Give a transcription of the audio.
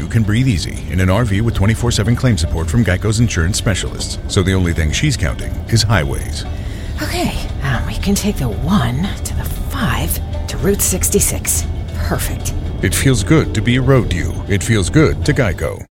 you can breathe easy in an RV with 24/7 claim support from Geico's insurance specialists. So the only thing she's counting is highways. Okay, we can take the 1 to the 5 to Route 66. Perfect. It feels good to be a road you. It feels good to Geico.